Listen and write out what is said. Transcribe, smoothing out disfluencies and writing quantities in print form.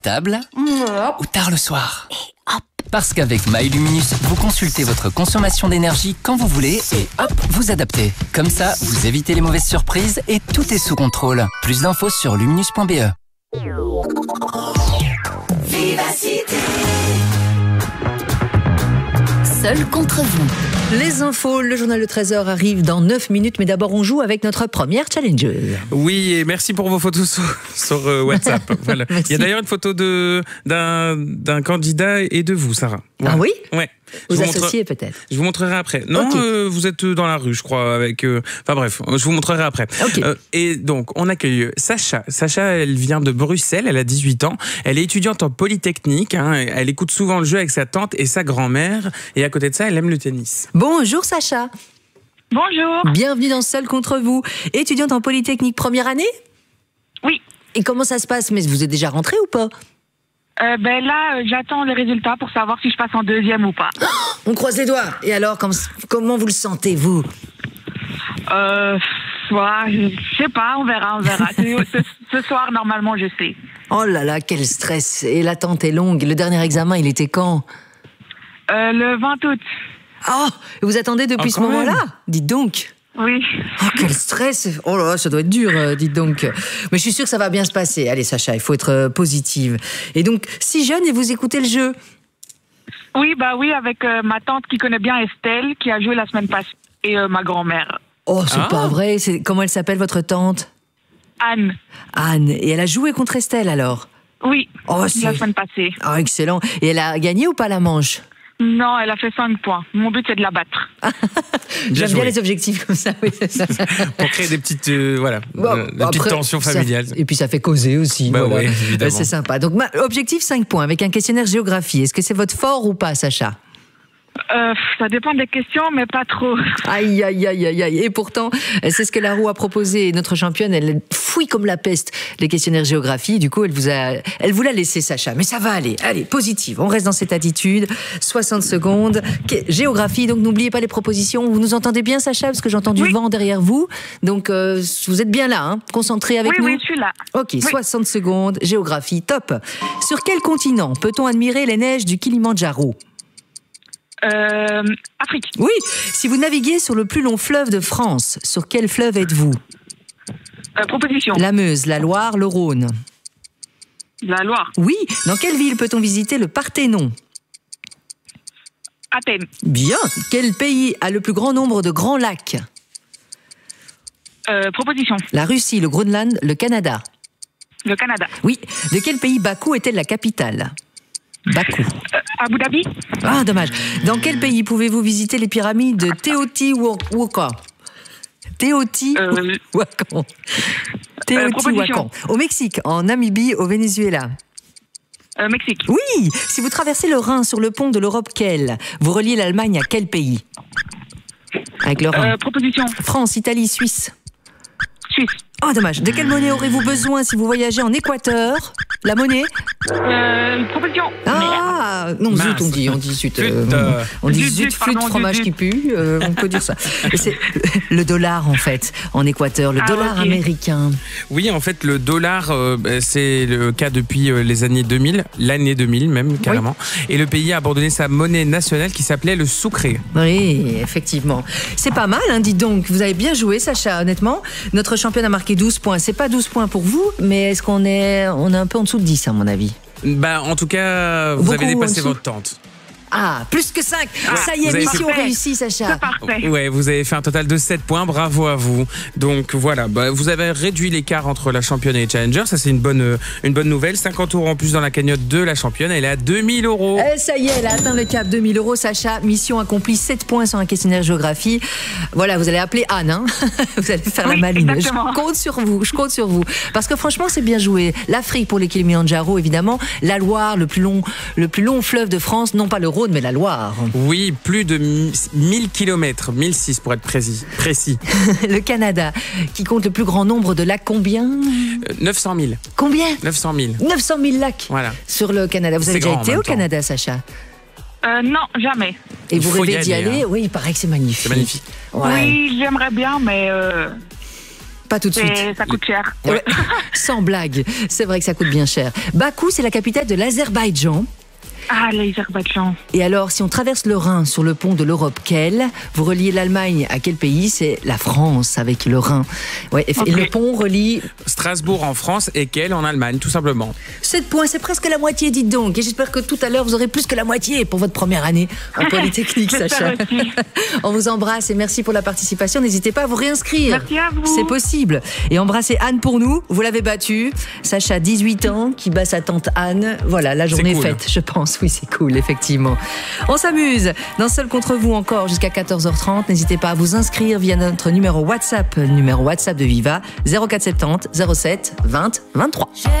Table ou tard le soir. Parce qu'avec MyLuminus, vous consultez votre consommation d'énergie quand vous voulez et hop, vous adaptez. Comme ça, vous évitez les mauvaises surprises et tout est sous contrôle. Plus d'infos sur luminus.be. Vivacité. Seul contre vous. Les infos, le journal de 13h arrive dans 9 minutes, mais d'abord on joue avec notre première challenger. Oui, et merci pour vos photos sur WhatsApp. Voilà. Il y a d'ailleurs une photo d'un candidat et de vous, Sarah. Voilà. Ah oui? Ouais. Vous associez peut-être? Je vous montrerai après. Non, okay. Vous êtes dans la rue, je crois, avec... Enfin bref, je vous montrerai après. Okay. Et donc, on accueille Sacha. Sacha, elle vient de Bruxelles, elle a 18 ans. Elle est étudiante en Polytechnique. Elle écoute souvent le jeu avec sa tante et sa grand-mère. Et à côté de ça, elle aime le tennis. Bonjour Sacha. Bonjour. Bienvenue dans Seul contre vous. Étudiante en Polytechnique, première année? Oui. Et comment ça se passe? Mais vous êtes déjà rentrée ou pas? Là, j'attends les résultats pour savoir si je passe en deuxième ou pas. On croise les doigts. Et alors, comment vous le sentez, vous? Je sais pas, on verra. Ce soir, normalement, je sais. Oh là là, quel stress. Et l'attente est longue. Le dernier examen, il était quand? Le 20 août. Oh, vous attendez depuis ce moment-là? Dites donc. Oui. Oh, quel stress. Oh là là, ça doit être dur, dites donc. Mais je suis sûre que ça va bien se passer. Allez, Sacha, il faut être positive. Et donc, si jeune et vous écoutez le jeu? Oui, avec ma tante qui connaît bien Estelle, qui a joué la semaine passée, et ma grand-mère. Oh, c'est pas vrai. Comment elle s'appelle, votre tante? Anne. Anne. Et elle a joué contre Estelle, alors? Oui, la semaine passée. Oh, excellent. Et elle a gagné ou pas la manche? Non, elle a fait 5 points. Mon but, c'est de la battre. J'aime bien les objectifs comme ça. Oui, c'est ça. Pour créer des petites, petites tensions familiales. Et puis ça fait causer aussi. Voilà. Oui, évidemment. C'est sympa. Donc, objectif 5 points avec un questionnaire géographie. Est-ce que c'est votre fort ou pas, Sacha? Ça dépend des questions, mais pas trop. Aïe, aïe, aïe, aïe, aïe. Et pourtant, c'est ce que la roue a proposé. Notre championne, elle fouille comme la peste les questionnaires géographie. Du coup, elle vous l'a laissé, Sacha. Mais ça va aller. Allez, positive. On reste dans cette attitude. 60 secondes. Géographie, donc n'oubliez pas les propositions. Vous nous entendez bien, Sacha? Parce que j'entends du vent derrière vous. Donc, vous êtes bien là, hein? Concentré avec nous? Oui, je suis là. Ok, 60 secondes. Géographie, top. Sur quel continent peut-on admirer les neiges du Kilimandjaro? Afrique. Oui, si vous naviguez sur le plus long fleuve de France, sur quel fleuve êtes-vous? Proposition. La Meuse, la Loire, le Rhône. La Loire. Oui, dans quelle ville peut-on visiter le Parthénon? Athènes. Bien. Quel pays a le plus grand nombre de grands lacs? Proposition. La Russie, le Groenland, le Canada. Le Canada. Oui. De quel pays Bakou est-elle la capitale? Bakou. Abu Dhabi. Ah, dommage. Dans quel pays pouvez-vous visiter les pyramides de Teotihuacan? Teotihuacan. Teotihuacan. Au Mexique, en Namibie, au Venezuela. Mexique. Oui. Si vous traversez le Rhin sur le pont de l'Europe, vous reliez l'Allemagne à quel pays? Avec le Rhin. Proposition. France, Italie, Suisse. Suisse. Oh, dommage. De quelle monnaie aurez-vous besoin si vous voyagez en Équateur? La monnaie? Proposition. Ah, non, zut, on dit zut. On dit zut, flûte, fromage qui pue. On peut dire ça. C'est le dollar, en fait, en Équateur, le dollar américain. Oui, en fait, le dollar, c'est le cas depuis les années 2000, l'année 2000 même, carrément. Oui. Et le pays a abandonné sa monnaie nationale qui s'appelait le sucré. Oui, effectivement. C'est pas mal, hein, dites donc. Vous avez bien joué, Sacha, honnêtement. Notre championne a marqué 12 points. C'est pas 12 points pour vous, mais est-ce qu'on est un peu en dessous de 10, à mon avis? En tout cas, vous avez dépassé votre tente. Ah, plus que 5. Ça y est, mission réussie, Sacha. C'est parfait. Ouais, vous avez fait un total de 7 points. Bravo à vous. Donc voilà, vous avez réduit l'écart entre la championne et les challengers. Ça, c'est une bonne nouvelle. 50 € en plus dans la cagnotte de la championne. Elle est à 2000 €. Ça y est, elle a atteint le cap 2000 €. Sacha, mission accomplie. 7 points sur un questionnaire géographie. Voilà, vous allez appeler Anne. Hein. Vous allez faire la maline. Exactement. Je compte sur vous. Parce que franchement, c'est bien joué. L'Afrique pour les Kilimandjaro, évidemment. La Loire, le plus long fleuve de France. Non pas le Rhône, mais la Loire. Oui, plus de 1000 km, 1006 pour être précis. Le Canada, qui compte le plus grand nombre de lacs, combien? 900 000. Combien? 900 000. 900 000 lacs. Voilà. Sur le Canada. Vous avez déjà été au Canada, Sacha? Non, jamais. Et vous rêvez d'y aller? Oui, il paraît que c'est magnifique. C'est magnifique. Ouais. Oui, j'aimerais bien, mais... Pas tout de suite. Ça coûte cher. Ouais. Sans blague, c'est vrai que ça coûte bien cher. Bakou, c'est la capitale de l'Azerbaïdjan. Ah, l'Azerbaïdjan. Et alors, si on traverse le Rhin sur le pont de l'Europe, vous reliez l'Allemagne à quel pays? C'est la France avec le Rhin. Ouais, et le pont relie Strasbourg en France et Kiel en Allemagne, tout simplement. 7 points, c'est presque la moitié, dites donc. Et j'espère que tout à l'heure, vous aurez plus que la moitié pour votre première année en Polytechnique, Sacha. On vous embrasse et merci pour la participation. N'hésitez pas à vous réinscrire. Merci à vous. C'est possible. Et embrassez Anne pour nous. Vous l'avez battue. Sacha, 18 ans, qui bat sa tante Anne. Voilà, la journée est faite, je pense. Oui, c'est cool, effectivement. On s'amuse dans Seul contre vous encore jusqu'à 14h30. N'hésitez pas à vous inscrire via notre numéro WhatsApp de Viva, 0470 07 20 23.